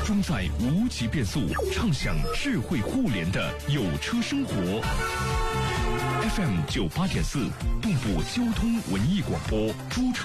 装载无极变速，畅享智慧互联的有车生活。FM 98.4，动物交通文艺广播，诸车。